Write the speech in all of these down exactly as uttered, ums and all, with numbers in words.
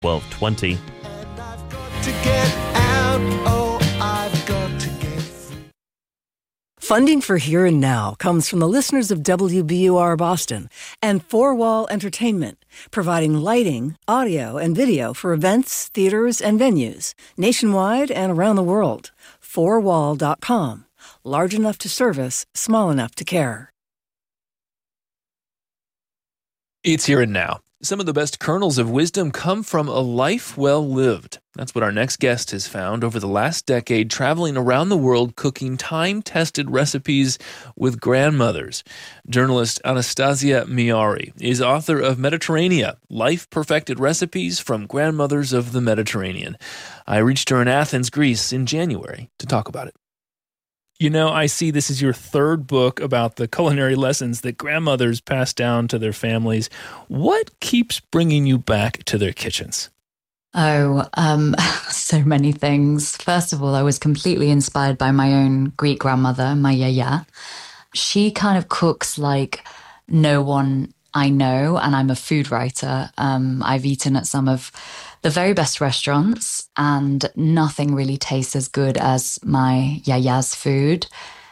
twelve twenty. And I've got to get out. Oh, I've got to get free. Funding for Here and Now comes from the listeners of W B U R Boston and Four Wall Entertainment, providing lighting, audio, and video for events, theaters, and venues nationwide and around the world. four wall dot com. Large enough to service, small enough to care. It's Here and Now. Some of the best kernels of wisdom come from a life well lived. That's what our next guest has found over the last decade, traveling around the world cooking time-tested recipes with grandmothers. Journalist Anastasia Miari is author of Mediterranean, Life-Perfected Recipes from Grandmothers of the Mediterranean. I reached her in Athens, Greece in January to talk about it. You know, I see this is your third book about the culinary lessons that grandmothers pass down to their families. What keeps bringing you back to their kitchens? Oh, um, so many things. First of all, I was completely inspired by my own Greek grandmother, my yaya. She kind of cooks like no one I know, and I'm a food writer. Um, I've eaten at some of the very best restaurants, and nothing really tastes as good as my yaya's food.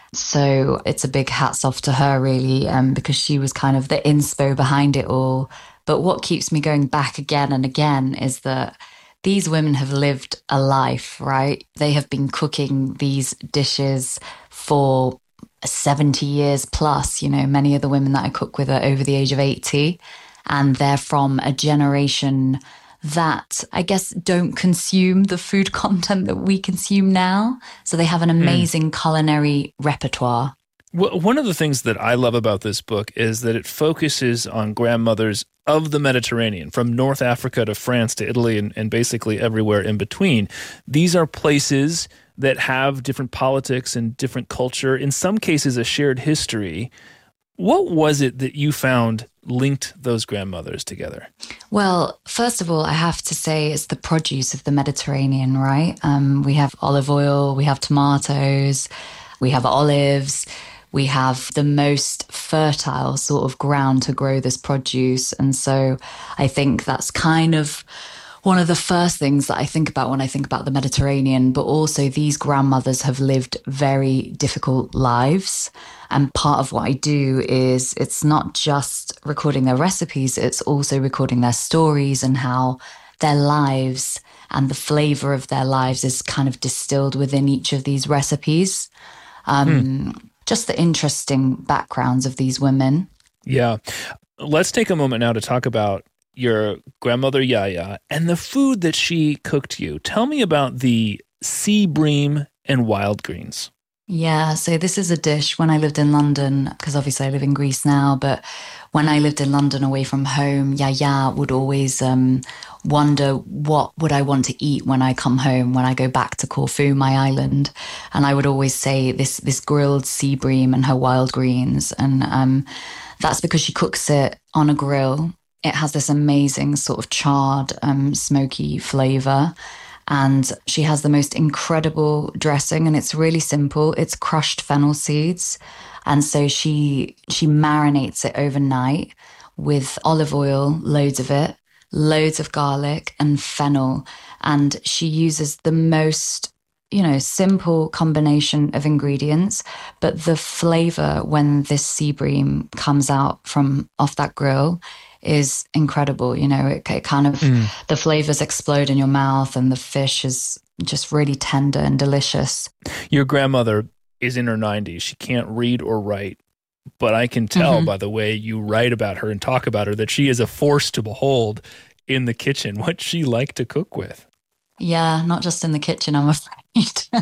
So it's a big hats off to her, really, um, because she was kind of the inspo behind it all. But what keeps me going back again and again is that these women have lived a life, right? They have been cooking these dishes for seventy years plus. You know, many of the women that I cook with are over the age of eighty, and they're from a generation that I guess don't consume the food content that we consume now. So they have an amazing mm. culinary repertoire. Well, one of the things that I love about this book is that it focuses on grandmothers of the Mediterranean, from North Africa to France to Italy and, and basically everywhere in between. These are places that have different politics and different culture, in some cases a shared history. What was it that you found linked those grandmothers together? Well, first of all, I have to say it's the produce of the Mediterranean, right? Um, we have olive oil, we have tomatoes, we have olives, we have the most fertile sort of ground to grow this produce. And so I think that's kind of one of the first things that I think about when I think about the Mediterranean, but also these grandmothers have lived very difficult lives. And part of what I do is it's not just recording their recipes, it's also recording their stories and how their lives and the flavor of their lives is kind of distilled within each of these recipes. Um, hmm. Just the interesting backgrounds of these women. Yeah. Let's take a moment now to talk about your grandmother Yaya and the food that she cooked you. Tell me about the sea bream and wild greens. Yeah, so this is a dish when I lived in London, because obviously I live in Greece now, but when I lived in London away from home, Yaya would always um, wonder what would I want to eat when I come home, when I go back to Corfu, my island. And I would always say this this grilled sea bream and her wild greens. And um, that's because she cooks it on a grill. It has this amazing sort of charred, um, smoky flavor. And she has the most incredible dressing, and it's really simple. It's crushed fennel seeds. And so she she marinates it overnight with olive oil, loads of it, loads of garlic and fennel. And she uses the most, you know, simple combination of ingredients. But the flavor when this sea bream comes out from off that grill is incredible. You know, it, it kind of, mm. the flavors explode in your mouth and the fish is just really tender and delicious. Your grandmother is in her nineties. She can't read or write, but I can tell mm-hmm. by the way you write about her and talk about her that she is a force to behold in the kitchen. What she liked to cook with. Yeah, not just in the kitchen, I'm afraid.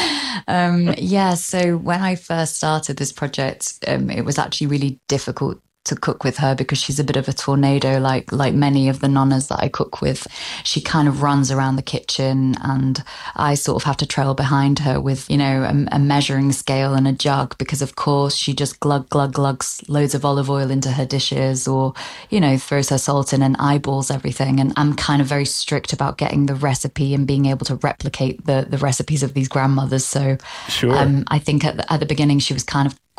um, yeah, so when I first started this project, um, it was actually really difficult to cook with her because she's a bit of a tornado, like like many of the nonnas that I cook with. She kind of runs around the kitchen and I sort of have to trail behind her with, you know, a, a measuring scale and a jug because, of course, she just glug, glug, glugs loads of olive oil into her dishes or, you know, throws her salt in and eyeballs everything. And I'm kind of very strict about getting the recipe and being able to replicate the, the recipes of these grandmothers. So sure. um, I think at the, at the beginning she was kind of quite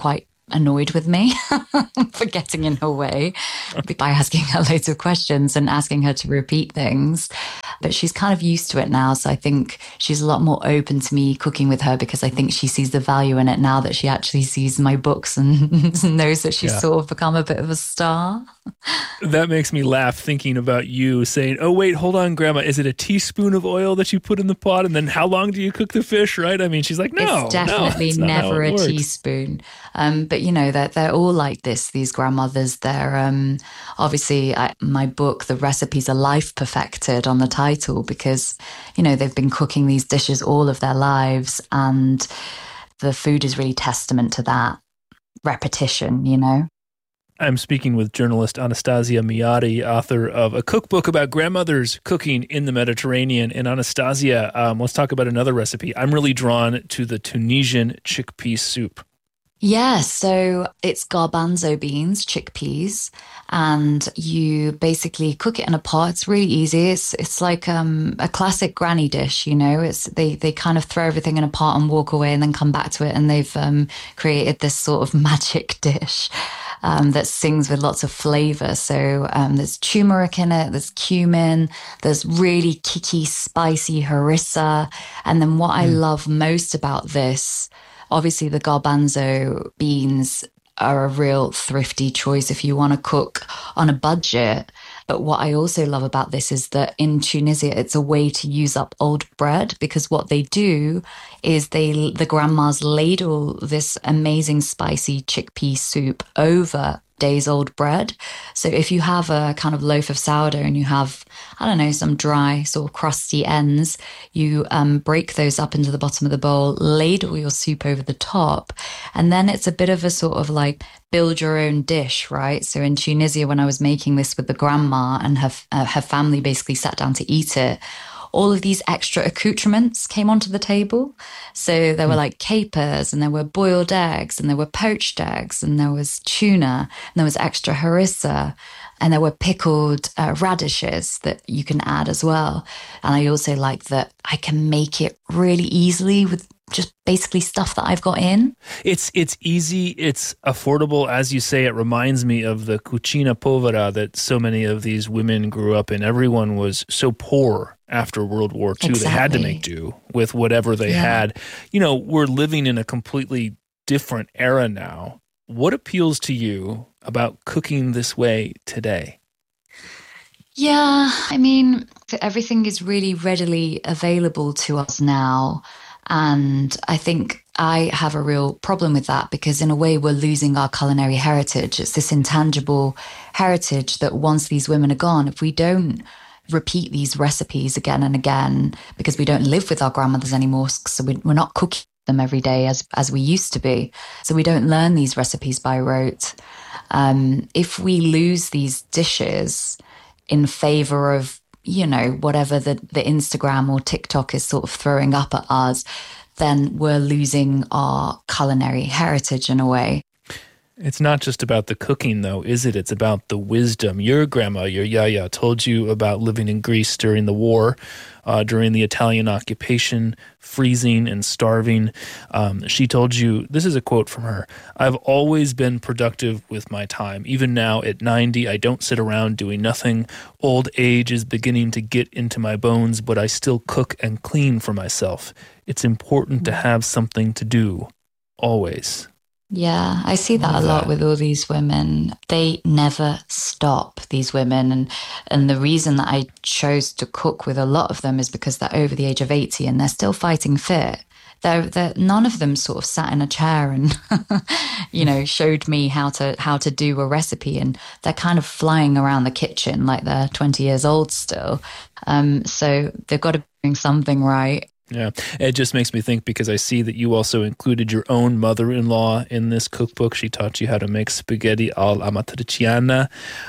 annoyed with me for getting in her way by asking her loads of questions and asking her to repeat things. But she's kind of used to it now. So I think she's a lot more open to me cooking with her because I think she sees the value in it now that she actually sees my books and knows that she's yeah. sort of become a bit of a star. That makes me laugh thinking about you saying, oh, wait, hold on, Grandma. Is it a teaspoon of oil that you put in the pot? And then how long do you cook the fish, right? I mean, she's like, no, it's definitely no, never a works. teaspoon. Um, but, you know, they're, they're all like this, these grandmothers. They're um, obviously, I, my book, the recipes are life perfected on the title because, you know, they've been cooking these dishes all of their lives. And the food is really testament to that repetition, you know? I'm speaking with journalist Anastasia Miati, author of a cookbook about grandmothers cooking in the Mediterranean. And Anastasia, um, let's talk about another recipe. I'm really drawn to the Tunisian chickpea soup. Yeah, so it's garbanzo beans, chickpeas, and you basically cook it in a pot. It's really easy. It's it's like um, a classic granny dish, you know. It's they they kind of throw everything in a pot and walk away and then come back to it, and they've um, created this sort of magic dish. Um, that sings with lots of flavor. So um, there's turmeric in it, there's cumin, there's really kicky, spicy harissa. And then what mm. I love most about this, obviously the garbanzo beans are a real thrifty choice if you want to cook on a budget. But what I also love about this is that in Tunisia, it's a way to use up old bread because what they do is they the grandmas ladle this amazing spicy chickpea soup over days old bread. So if you have a kind of loaf of sourdough and you have, I don't know, some dry sort of crusty ends, you um, break those up into the bottom of the bowl, ladle your soup over the top, and then it's a bit of a sort of like build your own dish, right? So in Tunisia, when I was making this with the grandma and her, uh, her family basically sat down to eat it, all of these extra accoutrements came onto the table. So there were like capers and there were boiled eggs and there were poached eggs and there was tuna and there was extra harissa and there were pickled uh, radishes that you can add as well. And I also like that I can make it really easily with just basically stuff that I've got in. It's it's easy, it's affordable. As you say, it reminds me of the cucina povera that so many of these women grew up in. Everyone was so poor after World War Two. Exactly. They had to make do with whatever they yeah. had. You know, we're living in a completely different era now. What appeals to you about cooking this way today? Yeah, I mean, everything is really readily available to us now. And I think I have a real problem with that because in a way we're losing our culinary heritage. It's this intangible heritage that once these women are gone, if we don't repeat these recipes again and again because we don't live with our grandmothers anymore, so we're not cooking them every day as as we used to be. So we don't learn these recipes by rote. Um, if we lose these dishes in favor of, you know, whatever the, the Instagram or TikTok is sort of throwing up at us, then we're losing our culinary heritage in a way. It's not just about the cooking, though, is it? It's about the wisdom. Your grandma, your Yaya, told you about living in Greece during the war, uh, during the Italian occupation, freezing and starving. Um, she told you, this is a quote from her, "I've always been productive with my time. Even now at ninety, I don't sit around doing nothing. Old age is beginning to get into my bones, but I still cook and clean for myself. It's important to have something to do, always." Yeah, I see that a lot that. with all these women. They never stop, these women. And and the reason that I chose to cook with a lot of them is because they're over the age of eighty and they're still fighting fit. They're, they're, none of them sort of sat in a chair and, you know, showed me how to how to do a recipe. And they're kind of flying around the kitchen like they're twenty years old still. Um, so they've got to be doing something right. Yeah, it just makes me think because I see that you also included your own mother-in-law in this cookbook. She taught you how to make spaghetti all'amatriciana.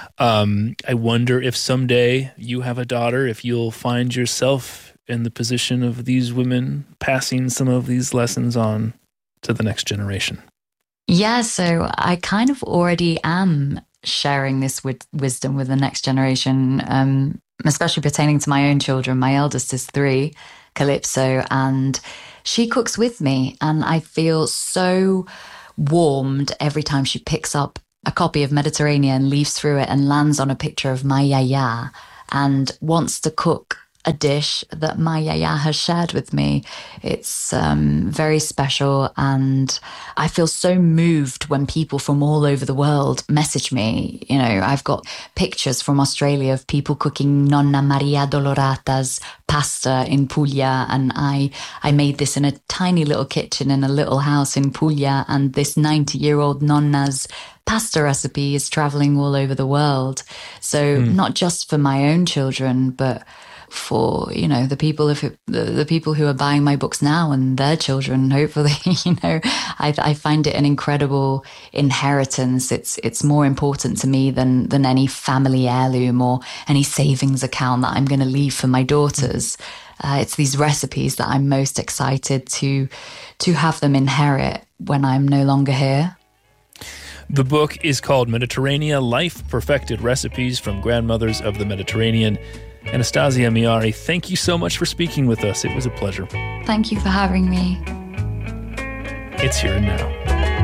Um, I wonder if someday you have a daughter, if you'll find yourself in the position of these women passing some of these lessons on to the next generation. Yeah, so I kind of already am sharing this with wisdom with the next generation, um, especially pertaining to my own children. My eldest is three, Calypso, and she cooks with me, and I feel so warmed every time she picks up a copy of Mediterranean, leaves through it and lands on a picture of my yaya and wants to cook a dish that my yaya has shared with me. It's um, very special, and I feel so moved when people from all over the world message me. You know, I've got pictures from Australia of people cooking Nonna Maria Dolorata's pasta in Puglia, and I I made this in a tiny little kitchen in a little house in Puglia, and this ninety-year-old nonna's pasta recipe is traveling all over the world. So mm. not just for my own children, but for, you know, the people of the, the people who are buying my books now and their children, hopefully. You know, I, I find it an incredible inheritance. It's it's more important to me than than any family heirloom or any savings account that I'm going to leave for my daughters. Uh, it's these recipes that I'm most excited to to have them inherit when I'm no longer here. The book is called Mediterranea, Life Perfected Recipes from Grandmothers of the Mediterranean. Anastasia Miari, thank you so much for speaking with us. It was a pleasure. Thank you for having me. It's Here and Now.